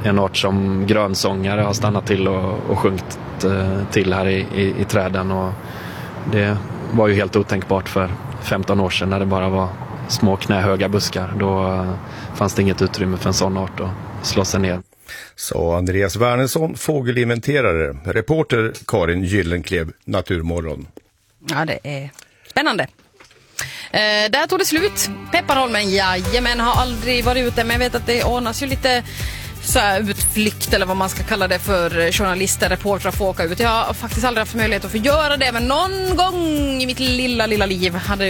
en art som grönsångare har stannat till och sjungit till här i träden, och det var ju helt otänkbart för 15 år sedan när det bara var små knähöga buskar. Då fanns det inget utrymme för en sån art att slå sig ner. Så Andreas Wernersson, fågelinventerare, reporter Karin Gyllenklev, Naturmorgon. Ja, det är spännande. Där tog det slut. Pepparholmen, jajamän, har aldrig varit ute, men jag vet att det ordnas ju lite så här utflykt eller vad man ska kalla det för journalister, reportrar får åka ut. Jag har faktiskt aldrig haft möjlighet att få göra det, men någon gång i mitt lilla liv hade